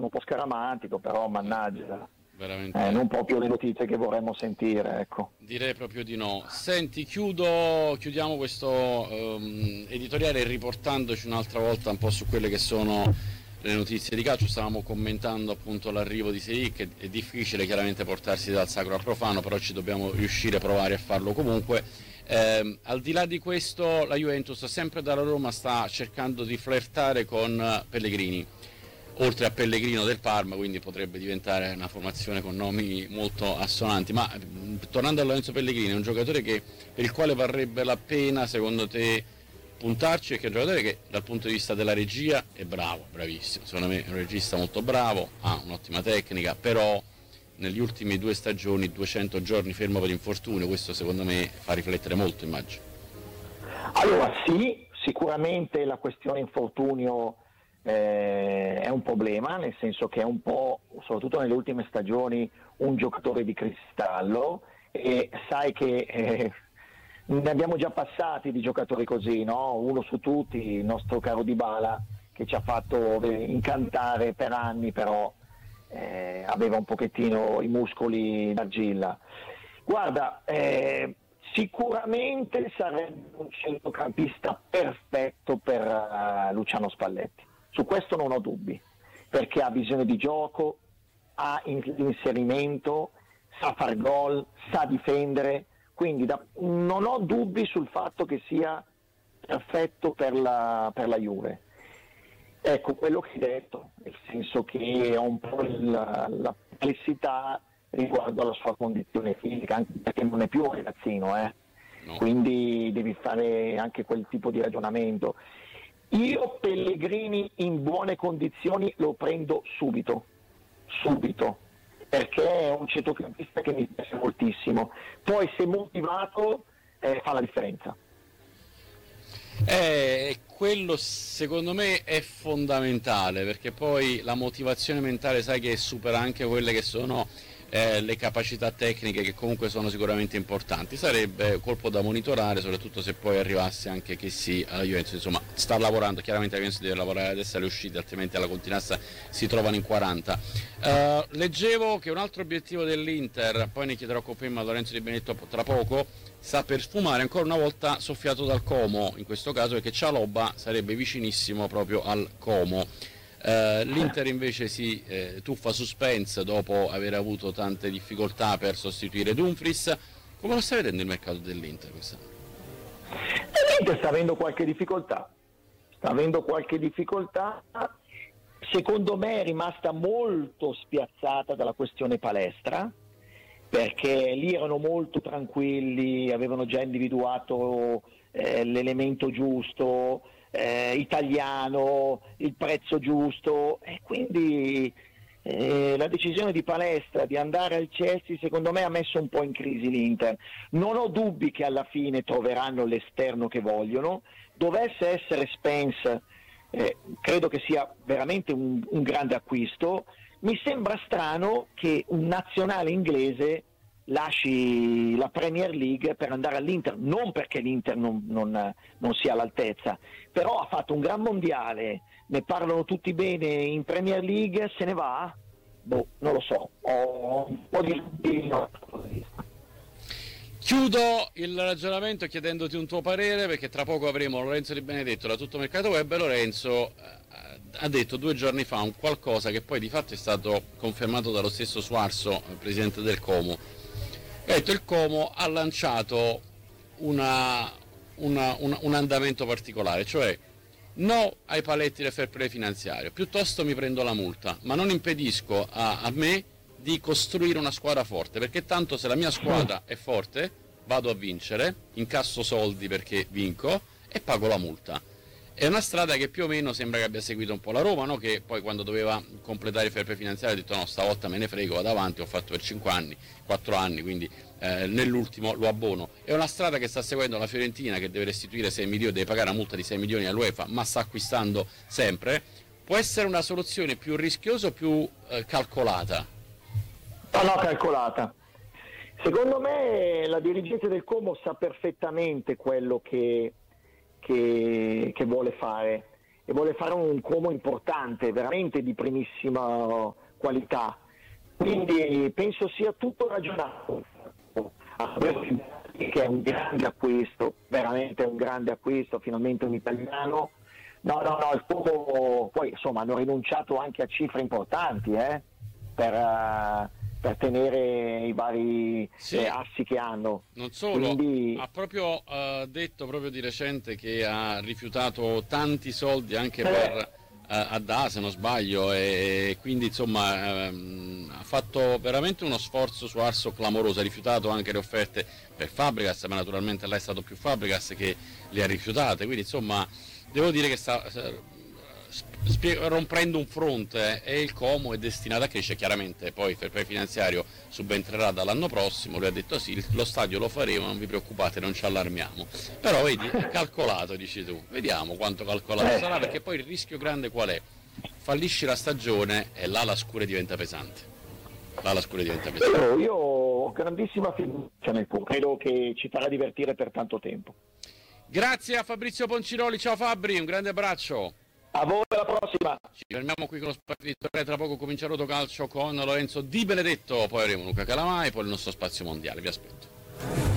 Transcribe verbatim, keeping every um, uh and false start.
sono un po' scaramantico, però mannaggia, veramente eh, non proprio le notizie che vorremmo sentire, ecco. direi proprio di no. Senti, chiudo, chiudiamo questo um, editoriale riportandoci un'altra volta un po' su quelle che sono le notizie di calcio. Stavamo commentando appunto l'arrivo di Selik, che è difficile chiaramente portarsi dal sacro al profano, però ci dobbiamo riuscire a provare a farlo comunque. Eh, al di là di questo, la Juventus sempre dalla Roma sta cercando di flirtare con Pellegrini, oltre a Pellegrino del Parma, quindi potrebbe diventare una formazione con nomi molto assonanti. Ma tornando a Lorenzo Pellegrini, è un giocatore che, per il quale varrebbe la pena secondo te puntarci, perché è un giocatore che dal punto di vista della regia è bravo, bravissimo, secondo me è un regista molto bravo, ha un'ottima tecnica, però negli ultimi due stagioni duecento giorni fermo per infortunio, questo secondo me fa riflettere molto, immagino. Allora sì, sicuramente la questione infortunio eh, è un problema, nel senso che è un po', soprattutto nelle ultime stagioni, un giocatore di cristallo, e sai che eh, ne abbiamo già passati di giocatori così, no? Uno su tutti, il nostro caro Dybala, che ci ha fatto incantare per anni, però eh, aveva un pochettino i muscoli d'argilla. Guarda, eh, sicuramente sarebbe un centrocampista perfetto per uh, Luciano Spalletti, su questo non ho dubbi, perché ha visione di gioco, ha inserimento, sa far gol, sa difendere, quindi da, non ho dubbi sul fatto che sia perfetto per la, per la Juve. Ecco quello che hai detto, nel senso che ho un po' la, la perplessità riguardo alla sua condizione fisica, anche perché non è più un ragazzino, eh? No. Quindi devi fare anche quel tipo di ragionamento. Io Pellegrini in buone condizioni lo prendo subito, subito, perché è un centrocampista che mi piace moltissimo. Poi se motivato eh, fa la differenza. Eh, quello secondo me è fondamentale, perché poi la motivazione mentale sai che supera anche quelle che sono eh, le capacità tecniche, che comunque sono sicuramente importanti. Sarebbe colpo da monitorare, soprattutto se poi arrivasse anche che sì alla Juventus. Insomma, sta lavorando, chiaramente la Juventus deve lavorare adesso alle uscite, altrimenti alla continuanza si trovano in quaranta. Uh, leggevo che un altro obiettivo dell'Inter, poi ne chiederò conferma a Lorenzo Di Benedetto tra poco, sta per sfumare ancora una volta, soffiato dal Como in questo caso, perché Cialobba sarebbe vicinissimo proprio al Como. Uh, L'Inter invece si eh, tuffa suspense dopo aver avuto tante difficoltà per sostituire Dumfries. Come lo stai vedendo il mercato dell'Inter quest'anno? L'Inter sta avendo qualche difficoltà, sta avendo qualche difficoltà. Secondo me è rimasta molto spiazzata dalla questione Palestra, perché lì erano molto tranquilli, avevano già individuato eh, l'elemento giusto, eh, italiano, il prezzo giusto, e quindi eh, la decisione di Palestra di andare al Chelsea secondo me ha messo un po' in crisi l'Inter. Non ho dubbi che alla fine troveranno l'esterno che vogliono. Dovesse essere Spence, eh, credo che sia veramente un, un grande acquisto. Mi sembra strano che un nazionale inglese lasci la Premier League per andare all'Inter, non perché l'Inter non, non, non sia all'altezza, però ha fatto un gran mondiale, ne parlano tutti bene in Premier League, se ne va? Boh, non lo so, ho un po' di dubbio. Chiudo il ragionamento chiedendoti un tuo parere, perché tra poco avremo Lorenzo Di Benedetto da Tutto Mercato Web, e Lorenzo ha detto due giorni fa un qualcosa che poi di fatto è stato confermato dallo stesso Suarzo, presidente del Como. Ha detto il Como ha lanciato una, una, una, un andamento particolare, cioè no ai paletti del fair play finanziario, piuttosto mi prendo la multa, ma non impedisco a, a me di costruire una squadra forte, perché tanto se la mia squadra è forte vado a vincere, incasso soldi perché vinco e pago la multa. È una strada che più o meno sembra che abbia seguito un po' la Roma, no? Che poi quando doveva completare il fair play finanziario ha detto no, stavolta me ne frego, vado avanti, ho fatto per cinque anni, quattro anni, quindi eh, nell'ultimo lo abbono. È una strada che sta seguendo la Fiorentina, che deve restituire sei milioni, deve pagare una multa di sei milioni all'UEFA, ma sta acquistando sempre. Può essere una soluzione più rischiosa o più eh, calcolata? No, no, calcolata. Secondo me la dirigente del Como sa perfettamente quello che, che, che vuole fare, e vuole fare un Como importante, veramente di primissima qualità. Quindi penso sia tutto ragionato. Che è un grande acquisto, veramente un grande acquisto, finalmente un italiano. No, no, no, il Como, poi insomma hanno rinunciato anche a cifre importanti eh, per, uh, per tenere i vari sì. eh, assi che hanno. Non solo, Quindi... ha proprio uh, detto proprio di recente che ha rifiutato tanti soldi anche eh. per uh, ad A, se non sbaglio, e quindi insomma um, ha fatto veramente uno sforzo su Arso clamoroso, ha rifiutato anche le offerte per Fabregas, ma naturalmente là è stato più Fabregas che le ha rifiutate, quindi insomma devo dire che sta spie- rompendo un fronte eh, e il Como è destinato a crescere, chiaramente poi per il finanziario subentrerà dall'anno prossimo, lui ha detto sì, lo stadio lo faremo, non vi preoccupate, non ci allarmiamo, però vedi, è calcolato, dici tu, vediamo quanto calcolato sarà, perché poi il rischio grande qual è? Fallisci la stagione e là la scure diventa pesante. Là la scure diventa pesante. Io, io ho grandissima fiducia nel Como, credo che ci farà divertire per tanto tempo. Grazie a Fabrizio Ponciroli, ciao Fabri, un grande abbraccio. A voi, alla prossima. Ci fermiamo qui con lo spazio editoriale, tra poco comincia Rotocalcio con Lorenzo Di Benedetto, poi avremo Luca Calamai, poi il nostro spazio mondiale, vi aspetto.